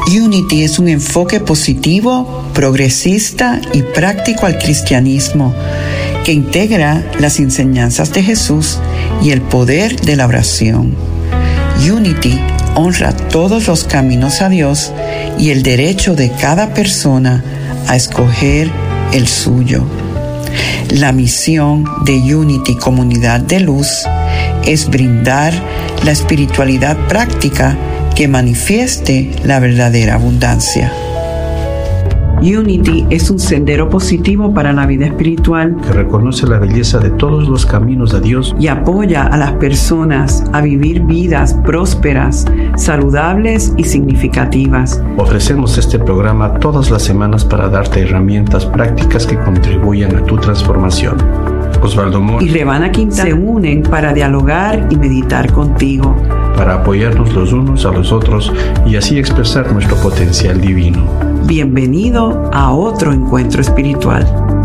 Unity es un enfoque positivo, progresista y práctico al cristianismo que integra las enseñanzas de Jesús y el poder de la oración. Unity honra todos los caminos a Dios y el derecho de cada persona a escoger el suyo. La misión de Unity Comunidad de Luz es brindar la espiritualidad práctica que manifieste la verdadera abundancia. Unity es un sendero positivo para la vida espiritual que reconoce la belleza de todos los caminos de Dios y apoya a las personas a vivir vidas prósperas, saludables y significativas. Ofrecemos este programa todas las semanas para darte herramientas prácticas que contribuyan a tu transformación. Osvaldo Mora y Revana Quintana se unen para dialogar y meditar contigo, para apoyarnos los unos a los otros y así expresar nuestro potencial divino. Bienvenido a otro encuentro espiritual.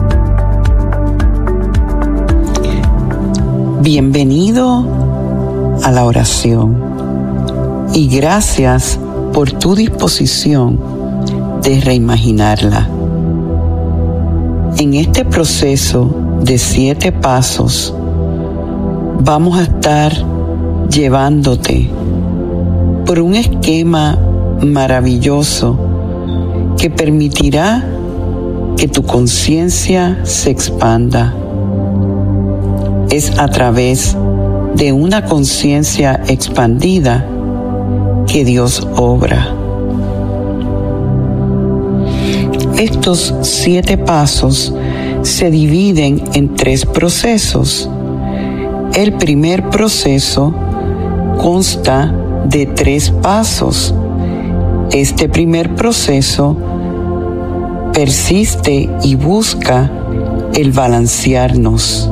Bienvenido a la oración y gracias por tu disposición de reimaginarla. En este proceso de 7 pasos vamos a estar llevándote por un esquema maravilloso que permitirá que tu conciencia se expanda. Es a través de una conciencia expandida que Dios obra. Estos 7 pasos se dividen en 3 procesos. El primer proceso consta de 3 pasos. Este primer proceso persiste y busca el balancearnos.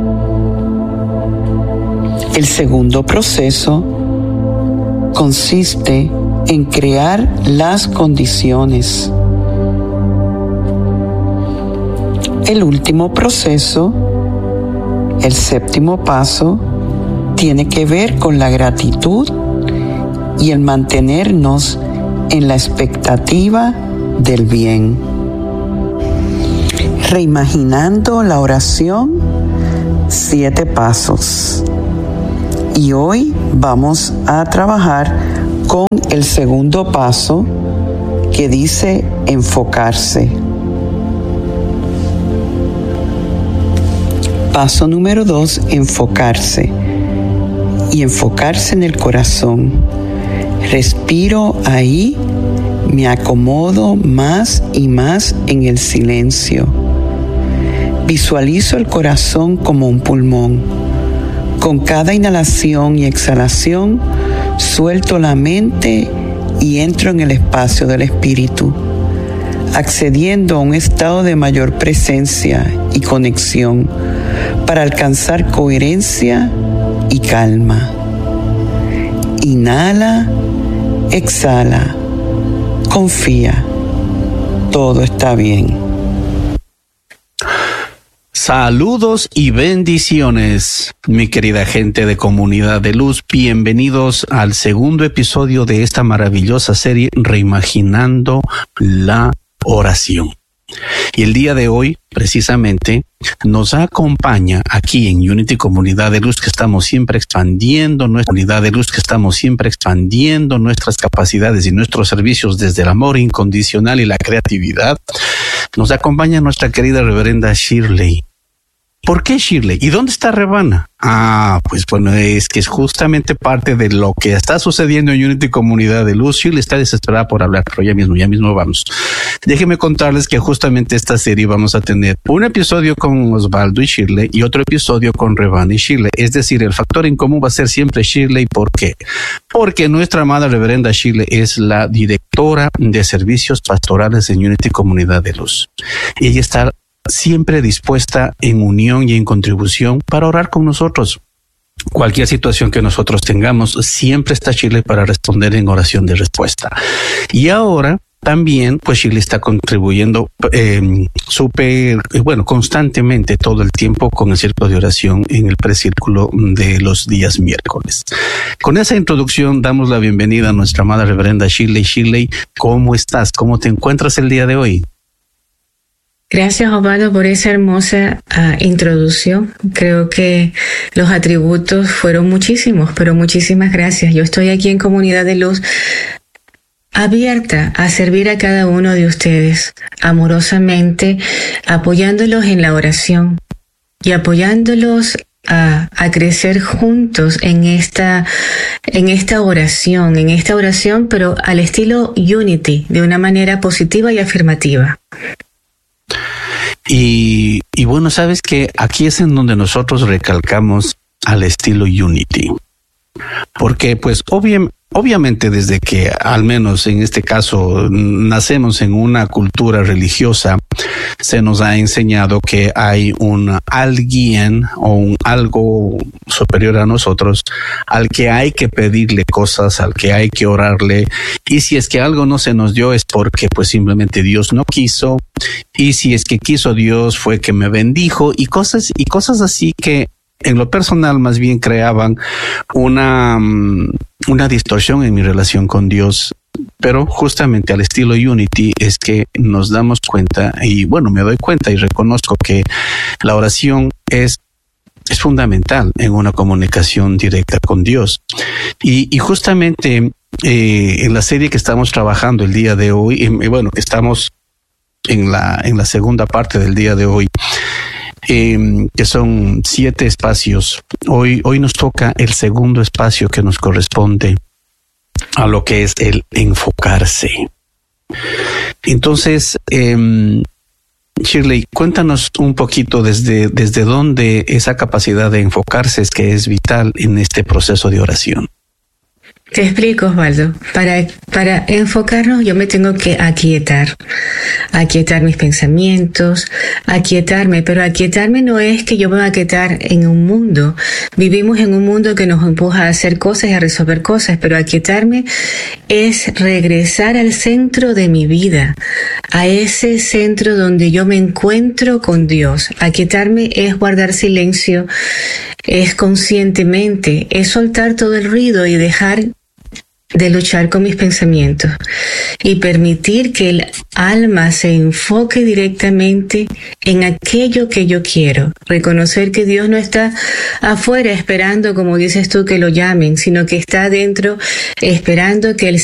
El segundo proceso consiste en crear las condiciones. El último proceso, el séptimo paso, tiene que ver con la gratitud y el mantenernos en la expectativa del bien. Reimaginando la oración, 7 pasos. Y hoy vamos a trabajar con el segundo paso que dice enfocarse. Paso número 2, enfocarse. Y enfocarse en el corazón. Respiro ahí, me acomodo más y más en el silencio. Visualizo el corazón como un pulmón. Con cada inhalación y exhalación, suelto la mente y entro en el espacio del espíritu, accediendo a un estado de mayor presencia y conexión para alcanzar coherencia y calma. Inhala, exhala, confía, todo está bien. Saludos y bendiciones, mi querida gente de Comunidad de Luz. Bienvenidos al segundo episodio de esta maravillosa serie Reimaginando la Oración. Y el día de hoy, precisamente, nos acompaña aquí en Unity Comunidad de Luz, que estamos siempre expandiendo nuestra comunidad de luz, que estamos siempre expandiendo nuestras capacidades y nuestros servicios desde el amor incondicional y la creatividad. Nos acompaña nuestra querida reverenda Shirley. ¿Por qué Shirley? ¿Y dónde está Revana? Pues bueno, es que es justamente parte de lo que está sucediendo en Unity Comunidad de Luz. Shirley está desesperada por hablar, pero ya mismo vamos. Déjenme contarles que justamente esta serie vamos a tener un episodio con Osvaldo y Shirley y otro episodio con Revana y Shirley. Es decir, el factor en común va a ser siempre Shirley. ¿Por qué? Porque nuestra amada reverenda Shirley es la directora de servicios pastorales en Unity Comunidad de Luz. Ella está siempre dispuesta en unión y en contribución para orar con nosotros. Cualquier situación que nosotros tengamos, siempre está Shirley para responder en oración de respuesta. Y ahora también pues Shirley está contribuyendo constantemente todo el tiempo con el círculo de oración en el precírculo de los días miércoles. Con esa introducción damos la bienvenida a nuestra amada reverenda Shirley. Shirley, ¿cómo estás? ¿Cómo te encuentras el día de hoy? Gracias, Osvaldo, por esa hermosa introducción. Creo que los atributos fueron muchísimos, pero muchísimas gracias. Yo estoy aquí en Comunidad de Luz, abierta a servir a cada uno de ustedes, amorosamente, apoyándolos en la oración y apoyándolos a crecer juntos en esta oración, pero al estilo Unity, de una manera positiva y afirmativa. Y bueno, sabes que aquí es en donde nosotros recalcamos al estilo Unity, porque pues obviamente desde que, al menos en este caso, nacemos en una cultura religiosa, se nos ha enseñado que hay un alguien o un algo superior a nosotros al que hay que pedirle cosas, al que hay que orarle, y si es que algo no se nos dio es porque pues simplemente Dios no quiso, y si es que quiso Dios fue que me bendijo, y cosas así que en lo personal más bien creaban una distorsión en mi relación con Dios. Pero justamente al estilo Unity es que nos damos cuenta, y bueno, me doy cuenta y reconozco que la oración es fundamental en una comunicación directa con Dios. Y justamente en la serie que estamos trabajando el día de hoy, que estamos en la segunda parte del día de hoy, que son 7 espacios. Hoy nos toca el segundo espacio que nos corresponde a lo que es el enfocarse. Entonces, Shirley, cuéntanos un poquito desde dónde esa capacidad de enfocarse es que es vital en este proceso de oración. Te explico, Osvaldo. Para enfocarnos yo me tengo que aquietar mis pensamientos, aquietarme, pero aquietarme no es que yo me voy a aquietar en un mundo. Vivimos en un mundo que nos empuja a hacer cosas y a resolver cosas, pero aquietarme es regresar al centro de mi vida, a ese centro donde yo me encuentro con Dios. Aquietarme es guardar silencio, es conscientemente, es soltar todo el ruido y dejar de luchar con mis pensamientos y permitir que el alma se enfoque directamente en aquello que yo quiero. Reconocer que Dios no está afuera esperando, como dices tú, que lo llamen, sino que está adentro esperando que el